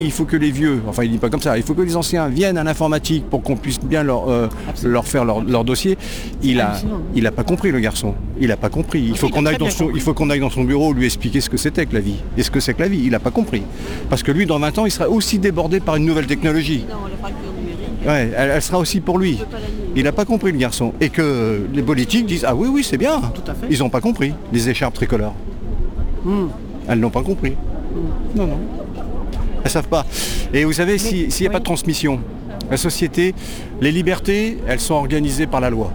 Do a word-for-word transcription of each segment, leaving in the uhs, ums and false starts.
Il faut que les vieux, enfin il dit pas comme ça, il faut que les anciens viennent à l'informatique pour qu'on puisse bien leur, euh, leur faire leur, leur dossier. Il a, il a pas compris le garçon, il a pas compris. Il faut qu'on aille dans son, il faut qu'on aille dans son bureau lui expliquer ce que c'était que la vie. Et ce que c'est que la vie, il a pas compris. Parce que lui dans vingt ans il sera aussi débordé par une nouvelle technologie. Non, la fracture numérique. Ouais, elle, elle sera aussi pour lui. Il n'a pas compris le garçon. Et que les politiques disent ah oui oui c'est bien. Tout à fait. Ils n'ont pas compris, les écharpes tricolores. Mmh. Elles n'ont pas compris. Mmh. Non non. Elles ne savent pas. Et vous savez, s'il n'y a oui. pas de transmission, la société, les libertés, elles sont organisées par la loi.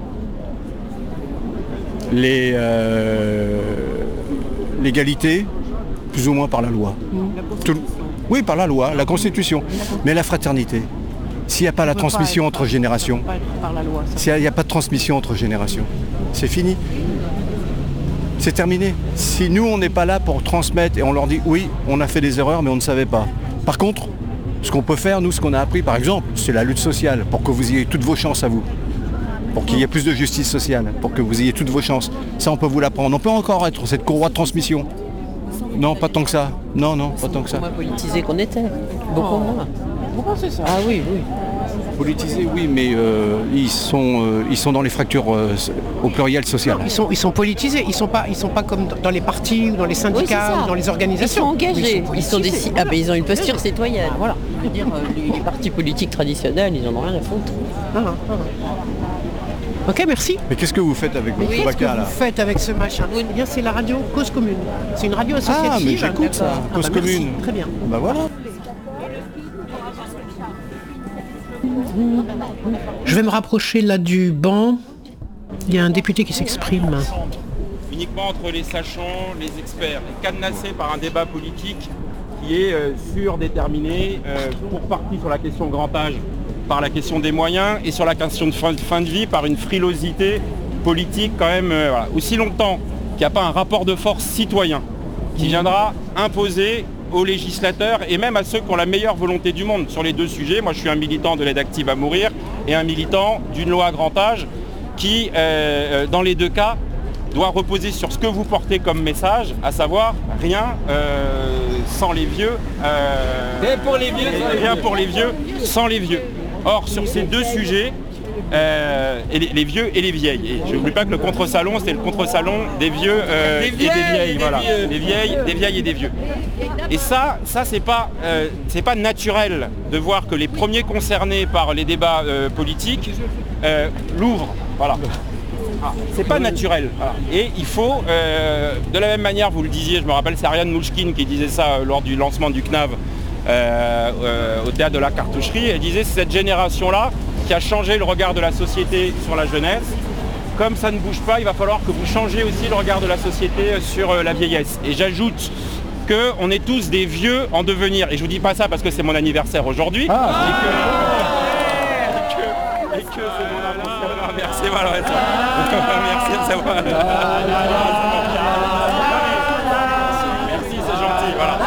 Les, euh, l'égalité, plus ou moins par la loi. Tout, oui, par la loi, la Constitution. Mais la fraternité, s'il n'y a pas la transmission entre générations, s'il n'y a pas de transmission entre générations, c'est fini. C'est terminé. Si nous, on n'est pas là pour transmettre et on leur dit oui, on a fait des erreurs, mais on ne savait pas. Par contre, ce qu'on peut faire, nous, ce qu'on a appris, par exemple, c'est la lutte sociale, pour que vous ayez toutes vos chances à vous. Pour qu'il y ait plus de justice sociale, pour que vous ayez toutes vos chances. Ça, on peut vous l'apprendre. On peut encore être cette courroie de transmission. Non, pas tant que ça. Non, non, pas tant que ça. Moins politisé qu'on était. Beaucoup oh. moins. Vous pensez ça? Ah oui, oui. Politisés, oui, mais euh, ils, sont, euh, ils sont dans les fractures euh, au pluriel social. Non, ils, sont, ils sont politisés, ils ne sont, sont pas comme dans les partis ou dans les syndicats oui, ou dans les organisations. Ils sont engagés, ils, sont ils, sont des, ah, ben, ils ont une posture citoyenne. Voilà. Je veux dire, les, les partis politiques traditionnels, ils n'en ont rien à foutre. Ah, ah, ah. Ok, merci. Mais qu'est-ce que vous faites avec votre Qu'est-ce vaca, que là vous faites avec ce machin? Eh bien, c'est la radio Cause Commune. C'est une radio associative. Ah, mais j'écoute ça, ah, Cause bah, Commune. Très bien. Bah voilà. Je vais me rapprocher là du banc. Il y a un député qui s'exprime. Uniquement entre les sachants, les experts, cadenassé par un débat politique qui est euh, surdéterminé, euh, pour partie sur la question grand âge, par la question des moyens, et sur la question de fin de, fin de vie, par une frilosité politique quand même. Euh, voilà. Aussi longtemps qu'il n'y a pas un rapport de force citoyen qui viendra imposer aux législateurs et même à ceux qui ont la meilleure volonté du monde sur les deux sujets. Moi, je suis un militant de l'aide active à mourir et un militant d'une loi grand âge qui, euh, dans les deux cas, doit reposer sur ce que vous portez comme message, à savoir rien euh, sans les vieux, euh, rien pour les vieux, rien pour les vieux, sans les vieux. Or, sur ces deux sujets, Euh, et les, les vieux et les vieilles. Et je n'oublie pas que le contre-salon, c'est le contre-salon des vieux euh, et des vieilles. Des voilà. Vieux. Des vieilles, des vieilles et des vieux. Et ça, ça c'est pas, euh, c'est pas naturel de voir que les premiers concernés par les débats euh, politiques euh, l'ouvrent. Voilà. Ah, c'est pas naturel. Voilà. Et il faut, euh, de la même manière, vous le disiez, je me rappelle, c'est Ariane Mouchkine qui disait ça euh, lors du lancement du C N A V euh, euh, au théâtre de la Cartoucherie. Elle disait c'est cette génération-là qui a changé le regard de la société sur la jeunesse. Comme ça ne bouge pas, il va falloir que vous changiez aussi le regard de la société sur la vieillesse. Et j'ajoute qu'on est tous des vieux en devenir. Et je vous dis pas ça parce que c'est mon anniversaire aujourd'hui. Ah, et que, et que, et que c'est mon anniversaire. Merci, voilà. Merci, c'est moi. Merci, c'est gentil, voilà.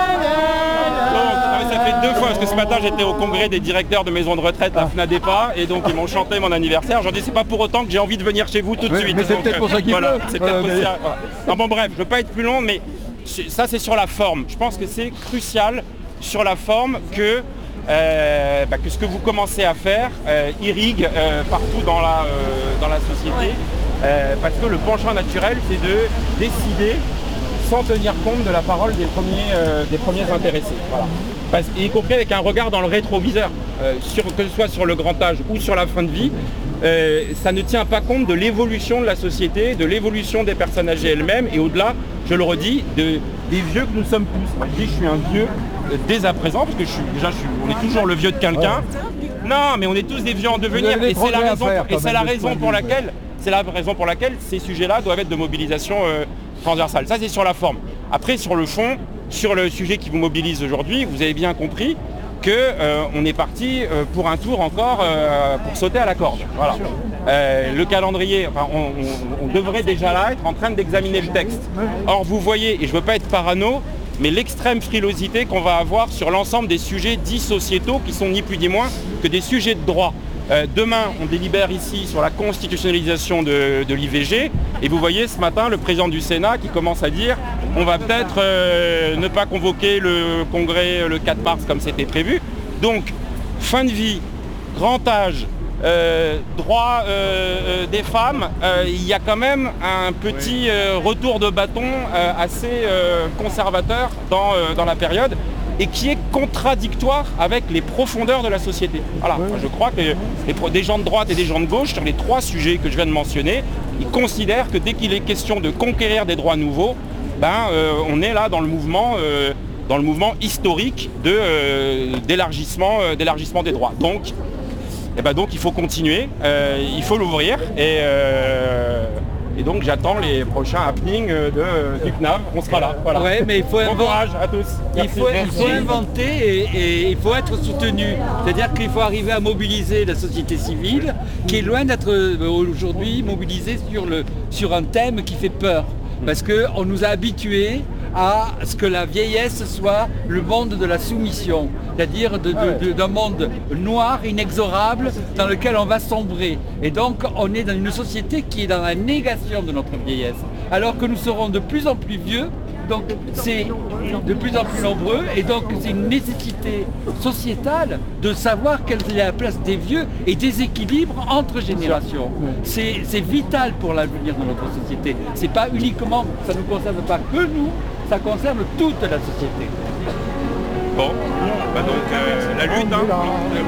Deux fois, parce que ce matin j'étais au congrès des directeurs de maisons de retraite, la FNADEPA, et donc ils m'ont chanté mon anniversaire. J'en dis c'est pas pour autant que j'ai envie de venir chez vous tout de mais, suite. Mais c'est peut-être pour ça qu'il voilà, pleut. C'est peut-être euh, pour mais... ça. Voilà. Non, bon bref, je veux pas être plus long, mais ça c'est sur la forme. Je pense que c'est crucial sur la forme que, euh, bah, que ce que vous commencez à faire euh, irrigue euh, partout dans la, euh, dans la société. Euh, parce que le penchant naturel c'est de décider sans tenir compte de la parole des premiers, euh, des premiers intéressés. Voilà. Parce, y compris avec un regard dans le rétroviseur, euh, sur, que ce soit sur le grand âge ou sur la fin de vie, euh, ça ne tient pas compte de l'évolution de la société, de l'évolution des personnes âgées elles-mêmes, et au-delà, je le redis, de, des vieux que nous sommes tous. Moi, je dis que je suis un vieux euh, dès à présent, parce que je suis, déjà, je suis, on est toujours le vieux de quelqu'un. Ouais. Non, mais on est tous des vieux en devenir, et c'est la raison, faire, et c'est la raison pour laquelle, c'est la raison pour laquelle ces sujets-là doivent être de mobilisation euh, transversale. Ça, c'est sur la forme. Après, sur le fond, sur le sujet qui vous mobilise aujourd'hui, vous avez bien compris qu'on euh, est parti euh, pour un tour encore euh, pour sauter à la corde. Voilà. Euh, le calendrier, enfin, on, on, on devrait déjà là être en train d'examiner le texte. Or, vous voyez, et je ne veux pas être parano, mais l'extrême frilosité qu'on va avoir sur l'ensemble des sujets dits sociétaux qui sont ni plus ni moins que des sujets de droit. Euh, demain, on délibère ici sur la constitutionnalisation de, de l'I V G et vous voyez ce matin le président du Sénat qui commence à dire on va peut-être euh, ne pas convoquer le congrès le quatre mars comme c'était prévu. Donc, fin de vie, grand âge, euh, droit euh, des femmes, euh, il y a quand même un petit euh, retour de bâton euh, assez euh, conservateur dans, euh, dans la période et qui est contradictoire avec les profondeurs de la société. Voilà, moi, je crois que les, des gens de droite et des gens de gauche, sur les trois sujets que je viens de mentionner, ils considèrent que dès qu'il est question de conquérir des droits nouveaux, ben, euh, on est là dans le mouvement, euh, dans le mouvement historique de, euh, d'élargissement, euh, d'élargissement des droits. Donc, eh ben donc il faut continuer, euh, il faut l'ouvrir et, euh, et donc j'attends les prochains happenings de, du C N A V, on sera là. Voilà. Ouais, mais il faut bon courage à tous. Il faut, il faut inventer et, et il faut être soutenu. C'est-à-dire qu'il faut arriver à mobiliser la société civile qui est loin d'être aujourd'hui mobilisée sur, le, sur un thème qui fait peur. Parce qu'on nous a habitués à ce que la vieillesse soit le monde de la soumission, c'est-à-dire de, de, de, d'un monde noir, inexorable, dans lequel on va sombrer. Et donc on est dans une société qui est dans la négation de notre vieillesse. Alors que nous serons de plus en plus vieux, donc c'est de plus en plus nombreux, et donc c'est une nécessité sociétale de savoir quelle est la place des vieux et des équilibres entre générations. C'est, c'est vital pour l'avenir de notre société. C'est pas uniquement, ça ne concerne pas que nous, ça concerne toute la société. Bon, bah donc euh, la lutte, hein.